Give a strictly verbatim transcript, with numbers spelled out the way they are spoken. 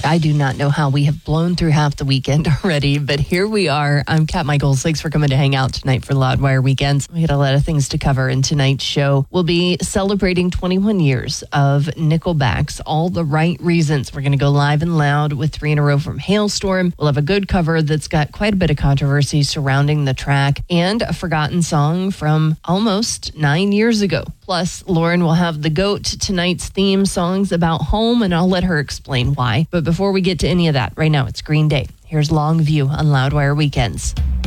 I do not know how we have blown through half the weekend already, but here we are. I'm Kat Michaels. Thanks for coming to hang out tonight for Loudwire Weekends. We got a lot of things to cover in tonight's show. We'll be celebrating twenty-one years of Nickelback's All the Right Reasons. We're going to go live and loud with three in a row from Hailstorm. We'll have a good cover that's got quite a bit of controversy surrounding the track and a forgotten song from almost nine years ago. Plus, Lauren will have the GOAT tonight's theme songs about home, and I'll let her explain why. But before we get to any of that, right now it's Green Day. Here's Long View on Loudwire Weekends.